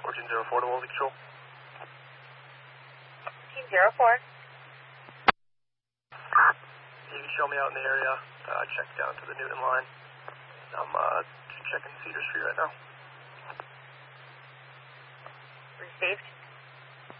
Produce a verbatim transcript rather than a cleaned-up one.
fourteen zero four to Wolsey Control. fourteen zero four. You can show me out in the area. Uh, check down to the Newton line. I'm uh, checking Cedar Street right now. Received.